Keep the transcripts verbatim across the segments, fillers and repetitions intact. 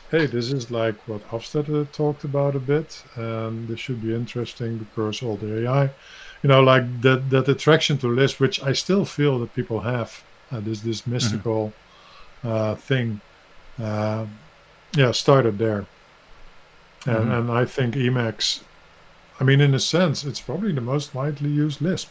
hey, this is like what Hofstadter talked about a bit, and this should be interesting because all the A I, you know, like that that attraction to Lisp, which I still feel that people have, uh, this this Hmm. mystical uh, thing, uh, yeah, started there, and Hmm. and I think Emacs. I mean, in a sense, it's probably the most widely used Lisp.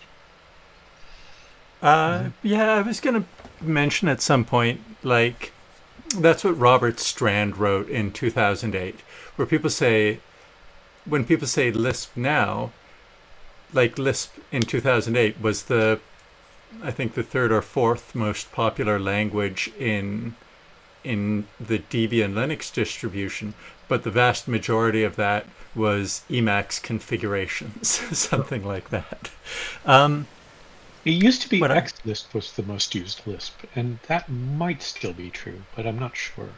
Uh, Mhm. yeah, I was going to mention at some point, like, that's what Robert Strand wrote in two thousand eight, where people say, when people say Lisp now, like Lisp in two thousand eight was the, I think, the third or fourth most popular language in in the Debian Linux distribution, but the vast majority of that was Emacs configurations, something like that. Um, It used to be what I, XLisp was the most used Lisp, and that might still be true, but I'm not sure.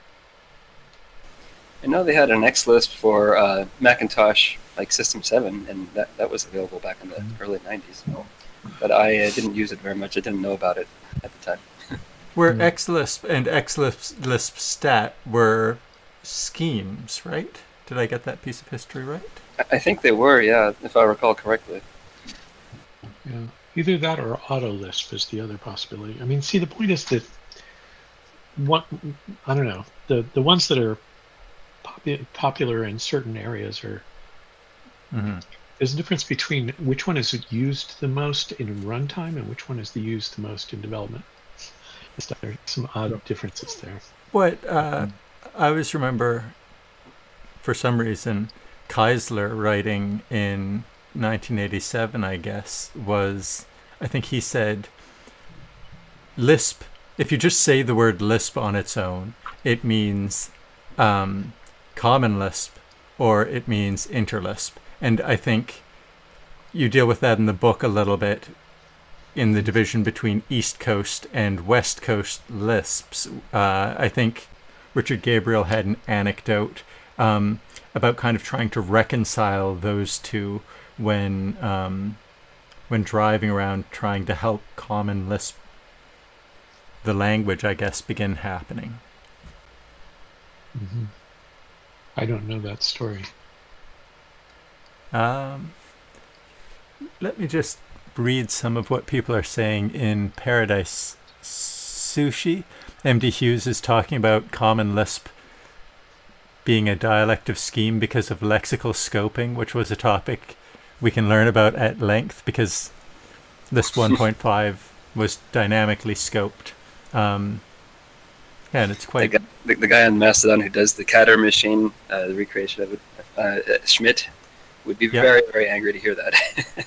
I know they had an XLisp for uh, Macintosh, like System seven, and that, that was available back in the Mm. early nineties. But I uh, didn't use it very much. I didn't know about it at the time. where Mm. XLisp and XLisp Lisp stat were schemes, right? Did I get that piece of history right? I, I think they were, yeah, if I recall correctly. Yeah. Either that or AutoLisp is the other possibility. I mean, see, the point is that what I don't know, the the ones that are popu- popular in certain areas are Mm-hmm. there's a difference between which one is used the most in runtime and which one is the used the most in development. There are some Yeah. odd differences there. What uh, Mm. I always remember, for some reason, Keisler writing in nineteen eighty-seven, I guess, was, I think he said, Lisp, if you just say the word Lisp on its own, it means um, Common Lisp or it means Interlisp. And I think you deal with that in the book a little bit in the division between East Coast and West Coast Lisps. Uh, I think Richard Gabriel had an anecdote um, about kind of trying to reconcile those two when um, when driving around trying to help Common Lisp, the language, I guess, begin happening. Hmm. I don't know that story. Um, let me just read some of what people are saying in Paradise Sushi. M D Hughes is talking about Common Lisp being a dialect of scheme because of lexical scoping, which was a topic we can learn about at length because Lisp one point five was dynamically scoped. Um, yeah, and it's The quite. guy, the, the guy on Mastodon who does the Catter machine, uh, the recreation of it, uh, uh, Schmidt, would be Yep. very, very angry to hear that.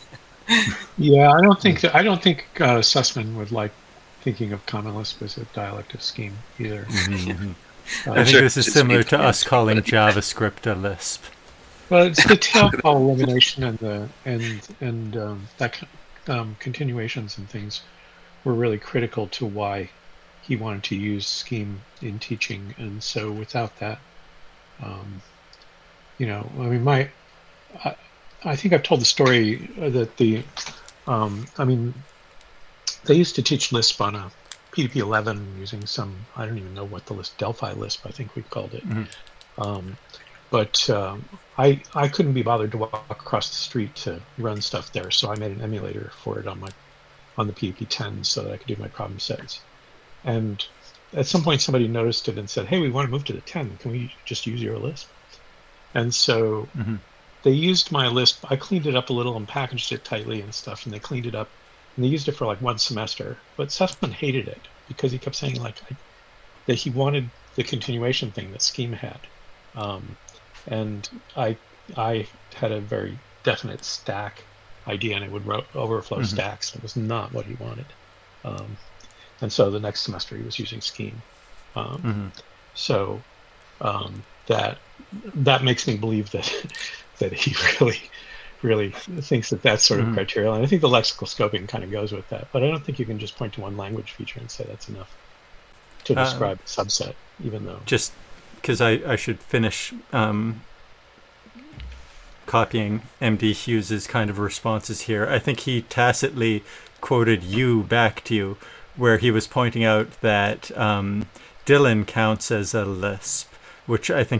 Yeah, I don't think that, I don't think uh, Sussman would like thinking of Common Lisp as a dialect of scheme either. Mm-hmm, mm-hmm. I I'm think Um, sure this he is should similar speak to for him, us calling but JavaScript a Lisp. well, it's the tail call elimination and the and and um, that um, continuations and things were really critical to why he wanted to use scheme in teaching. And so without that, um, you know, I mean, my I, I think I've told the story that the um, I mean, they used to teach Lisp on a P D P eleven using some, I don't even know what the Lisp, Delphi Lisp, I think we called it. Mm-hmm. Um, but um, I I couldn't be bothered to walk across the street to run stuff there, so I made an emulator for it on my on the P D P ten so that I could do my problem sets. And at some point, somebody noticed it and said, "Hey, we want to move to the ten. Can we just use your Lisp?" And so Mm-hmm. they used my Lisp. I cleaned it up a little and packaged it tightly and stuff, and they cleaned it up. And they used it for like one semester. But Sussman hated it because he kept saying like I, that he wanted the continuation thing that Scheme had. Um, and I I had a very definite stack idea, and it would ro- overflow Mm-hmm. stacks. It was not what he wanted. Um, and so the next semester he was using Scheme. Um, Mm-hmm. so um, that that makes me believe that that he really really thinks that that's sort of Mm-hmm. criteria. And I think the lexical scoping kind of goes with that. But I don't think you can just point to one language feature and say that's enough to Um, describe a subset, even though. just because I, I should finish um, copying M D Hughes's kind of responses here. I think he tacitly quoted you back to you, where he was pointing out that um, Dylan counts as a Lisp, which I think